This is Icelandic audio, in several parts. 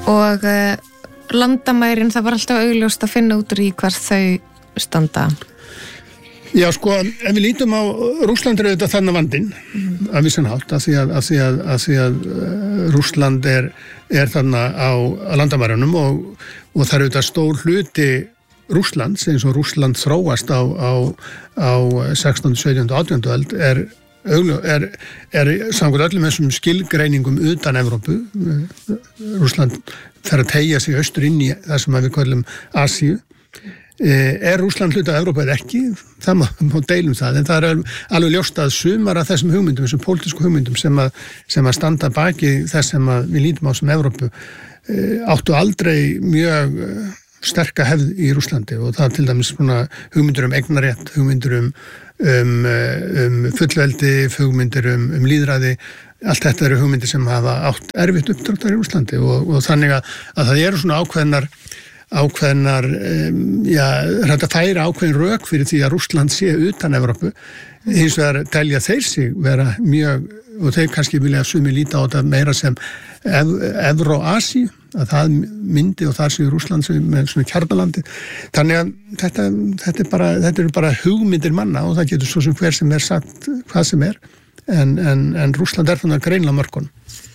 og landamærin, það var alltaf augljóst að finna út úr í hvar þau standa. Já, sko, ef við lítum á Rússland auðvitað þannig vandinn af vissan hátt, af því að Rússland er þannig á landamærunum og það auðvitað stór hluti Rússlands, eins og Rússland þróast á 16., 17. og 18. öld er samkvæmt öllum þessum skilgreiningum utan Evrópu. Rússland þarf að teygja sig austur inn í það sem við kallum Asíu. Rússland hluti af Evrópu eða ekki? Það má deilum það, en það alveg ljóst að sumar af þessum hugmyndum, þessum pólitísku hugmyndum sem að standa baki þess sem við lítum á sem Evrópu áttu aldrei mjög sterka hefð í Rússlandi og það til dæmis hugmyndir eignarétt, hugmyndir fullveldi, hugmyndir lýðræði. Allt þetta eru hugmyndir sem hafa átt erfitt uppdráttar í Rússlandi og þannig að það eru svona ákveðnar þetta færa ákveðin rök fyrir því að Rússland sé utan Evrópu. Hins vegar telja þeir sig vera mjög, og þeir kannski vilja sumi líta á þetta meira sem Evró-Asíu, að það myndi og þar séu Rússland með svona kjarnalandi. Þannig að þetta eru bara hugmyndir manna og það getur svo sem hver sem sagt hvað sem en Rússland þannig greinlega mörkun.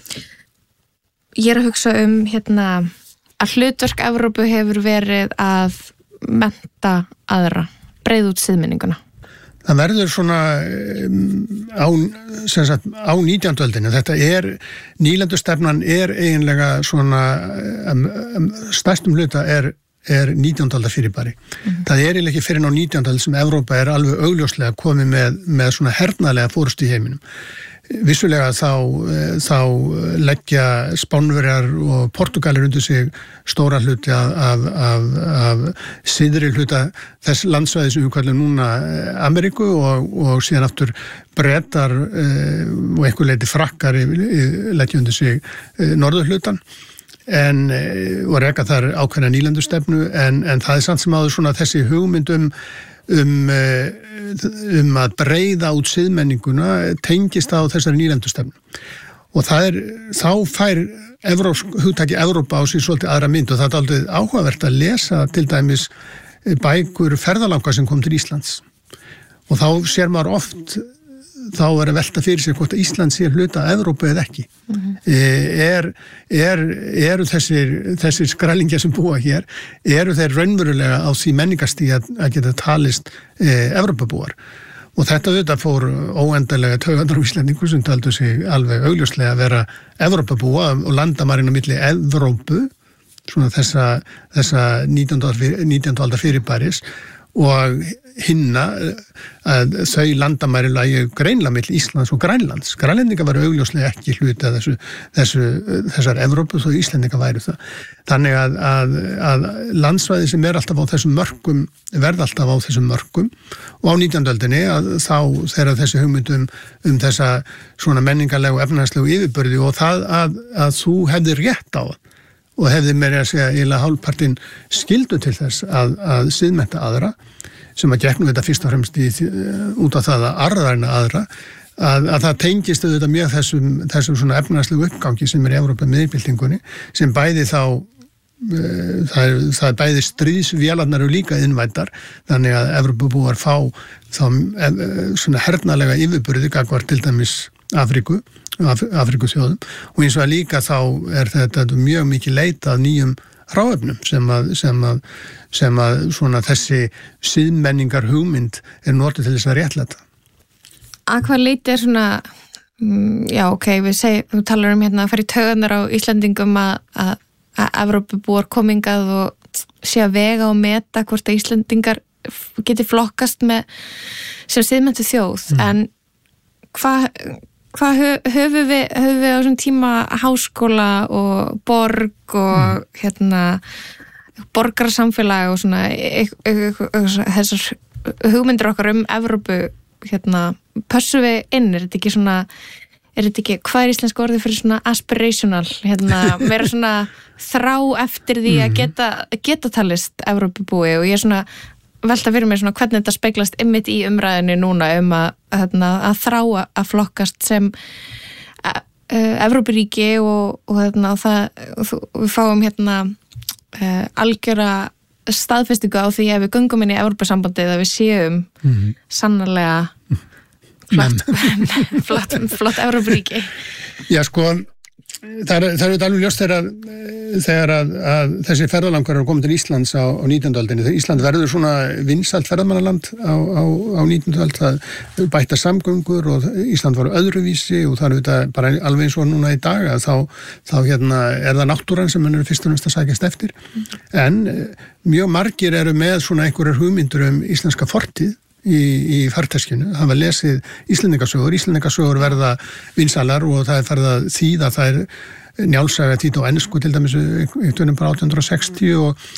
Ég að hugsa að hlutverk Evrópu hefur verið að mennta aðra, breiða út siðmenninguna. Það verður svona á 19. öldinni. Þetta nýlendustefnan eiginlega svona stærstum hluta 19. aldar fyrirbæri. Það eiginlega ekki fyrir á 19. öld sem Evrópa alveg augljóslega komið með svona hernaðlega fórustu í heiminum. Vissulega þá leggja Spánverjar og Portugalir undir sig stóra hluti af syðri hluta þess landsvæði sem við kallum núna Ameríku og síðan aftur Bretar og einhver leyti Frakkar leggja undir sig norðurhlutan og reka þar ákveðna nýlendustefnu en það samt sem áður svona þessi hugmynd að breiða út siðmenninguna tengist á þessari nýlendustefnu og þá fær hugtaki Evrópa á sig svolítið aðra mynd og það aldrei áhugavert að lesa til dæmis bækur ferðalanga sem kom til Íslands og þá sér maður oft þá að velta fyrir sig hvort að Ísland sé hluta af Evrópu eða ekki. Eru þessir skrælingjar sem búa hér, eru þeir raunverulega á því menningarstigi að geta talist Evrópubúar. Og þetta fór óendanlega taugarnar á Íslendingu sem taldu sig alveg augljóslega að vera Evrópubúa og landamærin á milli Evrópu, svona þessa 19. aldar fyrirbæris og hinna að þau landamæri lægju greinlega milli Íslands og Grænlands. Grænlendingar væru augljóslega ekki hluti af þessar Evrópu þó Íslendingar væru það. Þannig að landsvæði sem alltaf á þessum mörkum verða alltaf á þessum mörkum og á 19. öldinni að þá þeirra þessi hugmyndum þessa svona menningarlegu og efnahagslegu yfirbörði og það að þú hefðir rétt á og hefði meira að segja eiginlega hálfpartinn skyldu til þess að siðmennta aðra sem að gegnum þetta fyrst og fremst út af það að arðræna aðra að það tengist auðvitað mjög þessum svona efnahagslegu uppgangi sem í Evrópu miðbyltingunni sem bæði þá það bæði stríðsvélarnar og líka innvæddar þannig að Evrópubúar fá þá svona hernalega yfirburði gagnvart til dæmis Afríkuþjóðum og eins og að líka þá þetta mjög mikið leita að nýjum hráefnum sem að svona þessi siðmenningar hugmynd notið til þess að réttlæta. Að hvað leiti svona við talar að fara í taugarnar á Íslendingum að Evrópubúar komingað og sé að vega og meta hvort að Íslendingar geti flokkast með sem siðmenntu þjóð en hvað höfum við á þessum tíma háskóla og borg og borgarsamfélag og svona þessar hugmyndir okkar Evrópu pössum við inn, er þetta ekki, hvað íslenska orðið fyrir svona aspirational, vera svona þrá eftir því að geta talist Evrópubúi og ég svona velta fyrir mér svona hvernig þetta speglast einmitt í umræðinu núna að þrá að flokkast sem Evrópuríki og við fáum algjöra staðfestingu á því að við göngum inn í Evrópusambandið að við séum sannarlega flott Evrópuríki. Já, sko, það er alveg ljóst þegar að þessi ferðalangar eru komið til Íslands á 19. öldinni. Ísland verður svona vinsælt ferðamannaland á 19. öld. Það bætta samgöngur og Ísland var öðruvísi og það er þetta bara alveg eins og núna í dag að þá er það náttúran sem mann eru fyrst og næst að sækjast eftir. En mjög margir eru með svona einhverjar hugmyndur íslenska fortíð í farteskinu, hafa lesið Íslendingasögur verða vinsælar og það farið að þýða, það er Njálssaga þýdd á ensku til dæmis einhvern bara 1860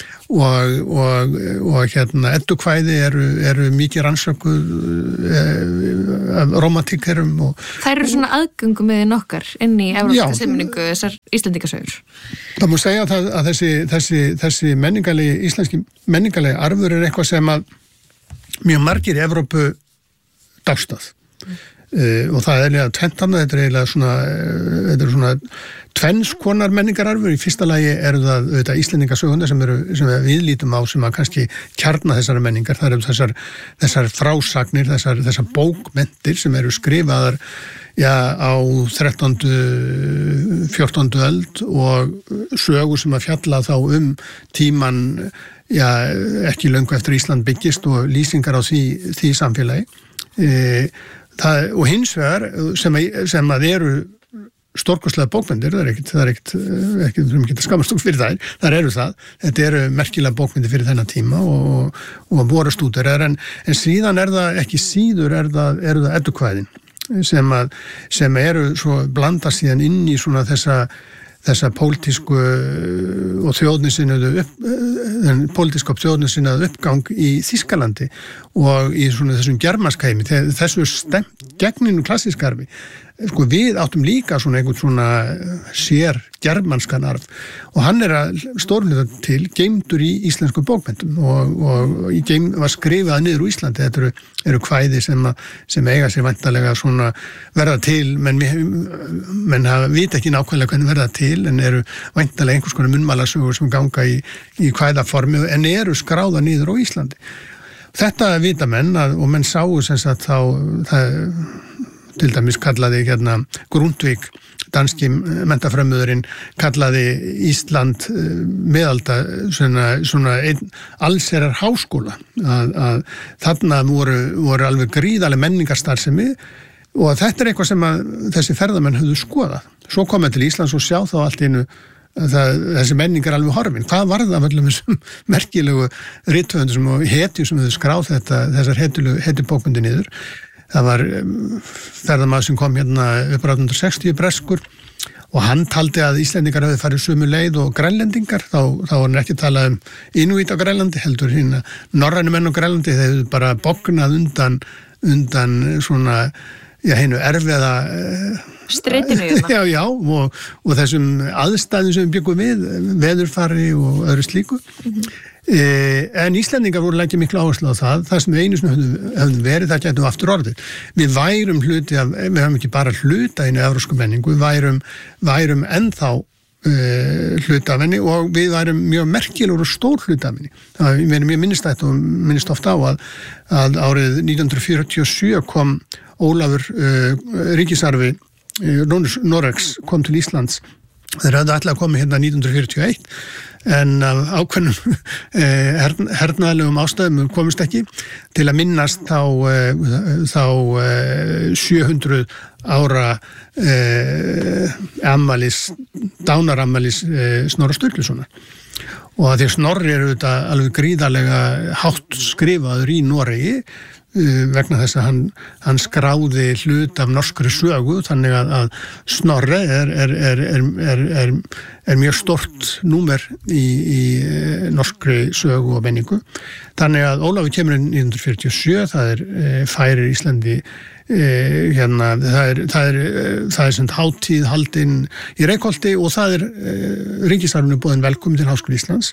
og eddukvæði eru mikið rannsökuð romantíkerum og þær eru svona aðgöngum með nokkar inn í evrópska sammenningu þessar Íslendingasögur. Það má segja að þessi íslenski menningalegi arfur er eitthvað sem að mjög margir í Evrópu dástað og það er eiginlega tvenntanna, þetta er svona tvennskonar menningararfur. Í fyrsta lagi eru það auðvitað Íslendingasöguna sem við viðlítum á sem að kannski kjarna þessara menningar. Það eru þessar frásagnir, þessar bókmenntir sem eru skrifaðar á 13. 14. öld og sögur sem að fjalla þá tíman ekki löngu eftir Ísland byggist og lýsingar á því samfélagi. Og hins vegar sem að eru stórkostlega bókmyndir, það er ekkert þurfum ekki að skammast fyrir þær eru það. Þetta eru merkilega bókmyndir fyrir þennan tíma og voru stúdar en síðan er það ekki síður eru það eddukvæðin sem eru svo blanda síðan inn í svona þessa pólitísku og pólitíska og þjóðnisinnaðu uppgang í Þýskalandi og í svona þessum germanska heimi, þessu stemt gegninu klassískarfi. Sko við áttum líka svona einhvern svona sér germanskan arf og hann er að stórlega til geymdur í íslensku bókmenntum og var skrifað niður úr Íslandi. Þetta eru kvæði sem eiga sér væntanlega svona verða til, menn vita ekki nákvæmlega hvernig verða til en eru væntanlega einhvers konar munnmálasögur sem ganga í kvæðaformi en eru skráða niður á Íslandi. Þetta vita menn og menn sáu sem sagt þá til dæmis kallaði Grundtvig, danski mentafrömmuðurinn, kallaði Ísland miðalda svona einn allsherjar háskóla að þarna voru alveg gríðarleg menningarstarfsemi og þetta er eitthvað sem að þessi ferðamenn höfðu skoðað. Svo komið til Íslands og sjá þá allt í einu þessi menning er alveg horfin. Hvað var það af öllum þessum merkilegu rithöfundum og hetjum sem höfðu skráð þessar hetjubókmyndir niður? Það var ferðamaður sem kom upp á 1860 breskur og hann taldi að Íslendingar hefði farið sömu leið og grænlendingar. Þá var hann ekki talað Inuit á Grænlandi, heldur norrænu menn á Grænlandi, þeir hefðu bara bognað undan svona hinu erfiða streitinu og þessum aðstæðum sem við byggum við, veðurfari og öðru slíku. En Íslendingar voru ekki miklu áherslu á það sem við einu sem höfum verið, það gætum aftur orðið. Við værum við höfum ekki bara hluta inn í evrópsku menningu, við værum ennþá hluta af henni og við værum mjög merkilegur og stór hluta af henni. Við erum mjög minnistætt og minnist ofta á að árið 1947 kom Ólafur ríkisarfi Noregs kom til Íslands. Þeir höfðu ætla að koma 1941 en af ákveðnum hernaðarlegum ástæðum komist ekki til að minnast þá 700 ára dánarafmælis Snorra Sturlusonar. Og að því Snorri eru þetta alveg gríðarlega hátt skrifaður í Noregi vegna þess að hann skráði hlut af norskri sögu, þannig að Snorri er mjög stort númer í norskri sögu og menningu. Þannig að Ólafur kemur inn 1947, það færir Íslandi það er sem hátíð haldin í Reykholti og það ríkisarfinu boðin velkomin til Háskóla Íslands.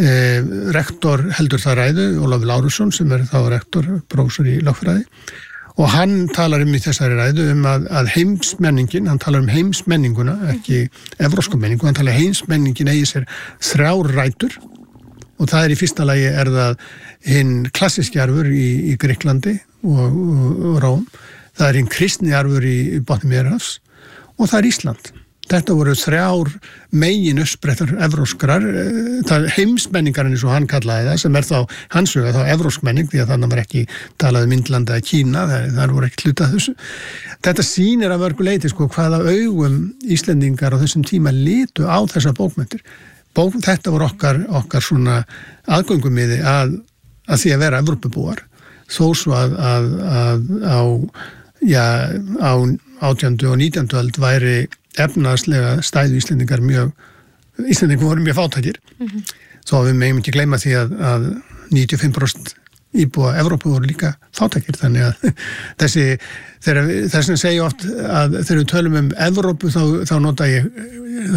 Rektor heldur það ræðu, Ólafur Lárusson sem þá rektor, prófessor í lögfræði Og hann talar í þessari ræðu að heimsmenningin, hann talar heimsmenninguna, ekki evrópsku menningu, hann talar heimsmenningin eigi sér 3 rætur og það í fyrsta lagi það hinn klassíski arfur í Grikklandi og Róm, það hinn kristni arfur í botni Miðjarðarhafs og það Ísland. Þetta voru 3 megin uppsprettar evróskrar, það heimsmenningarinn eins og hann kallaði það, sem þá hans huga þá evrósk menning, því að þannig var ekki talað Indland eða Kína, þar voru ekki hlutað þessu. Þetta sýnir að mörgu leyti hvaða augum Íslendingar á þessum tíma litu á þessar bókmenntir. Þetta voru okkar svona aðgöngumiði að því að vera Evrópubúar, þó svo að á 18. og 19. öld væri efnaðslega stæðu Íslendingar voru mjög fátækir. Svo við megum ekki gleyma því að 95% íbúa Evrópu voru líka fátækir, þannig að þess að segja oft að þegar við tölum Evrópu þá nota ég